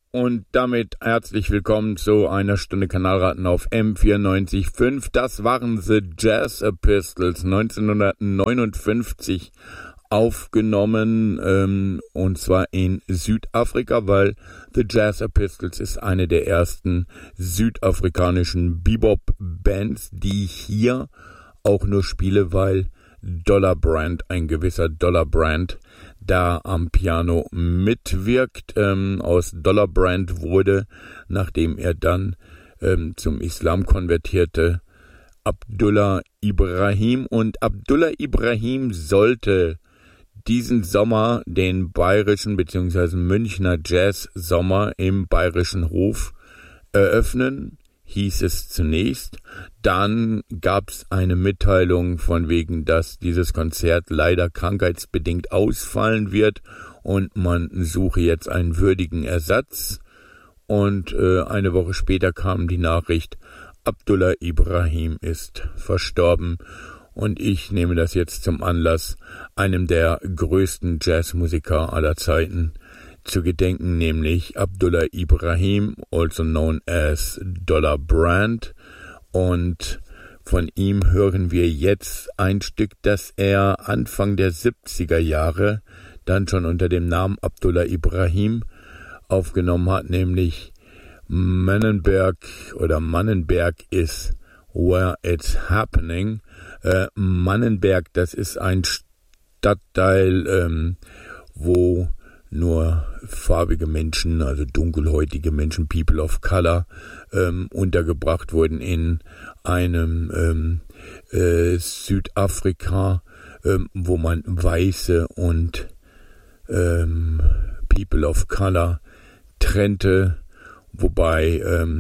Und damit herzlich willkommen zu einer Stunde Kanalraten auf M94.5. Das waren The Jazz Epistles 1959 aufgenommen, und zwar in Südafrika, weil The Jazz Epistles ist eine der ersten südafrikanischen Bebop-Bands, die ich hier auch nur spiele, weil Dollar Brand, ein gewisser Dollar Brand, da am Piano mitwirkt. Aus Dollar Brand wurde, nachdem er dann zum Islam konvertierte, Abdullah Ibrahim. Und Abdullah Ibrahim sollte diesen Sommer den bayerischen bzw. Münchner Jazz-Sommer im Bayerischen Hof eröffnen, hieß es zunächst. Dann gab es eine Mitteilung von wegen, dass dieses Konzert leider krankheitsbedingt ausfallen wird und man suche jetzt einen würdigen Ersatz. Und eine Woche später kam die Nachricht, Abdullah Ibrahim ist verstorben. Und ich nehme das jetzt zum Anlass, einem der größten Jazzmusiker aller Zeiten zu gedenken, nämlich Abdullah Ibrahim, also known as Dollar Brand. Und von ihm hören wir jetzt ein Stück, das er Anfang der 70er Jahre dann schon unter dem Namen Abdullah Ibrahim aufgenommen hat, nämlich Mannenberg is where it's happening. Mannenberg, das ist ein Stadtteil, wo nur farbige Menschen, also dunkelhäutige Menschen, People of Color, untergebracht wurden in einem Südafrika, wo man Weiße und People of Color trennte, wobei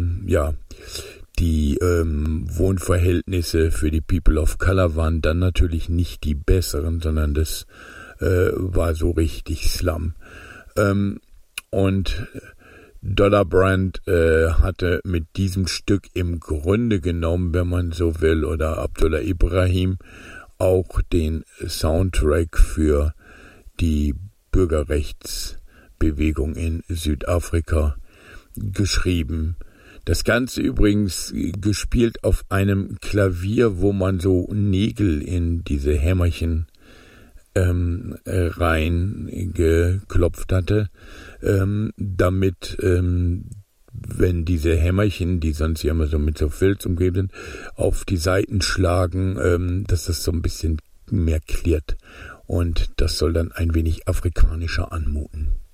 die Wohnverhältnisse für die People of Color waren dann natürlich nicht die besseren, sondern das war so richtig Slum. Und Dollar Brand hatte mit diesem Stück im Grunde genommen, wenn man so will, oder Abdullah Ibrahim, auch den Soundtrack für die Bürgerrechtsbewegung in Südafrika geschrieben. Das Ganze übrigens gespielt auf einem Klavier, wo man so Nägel in diese Hämmerchen reingeklopft hatte, damit, wenn diese Hämmerchen, die sonst ja immer so mit so Filz umgeben sind, auf die Saiten schlagen, dass das so ein bisschen mehr klirrt. Und das soll dann ein wenig afrikanischer anmuten.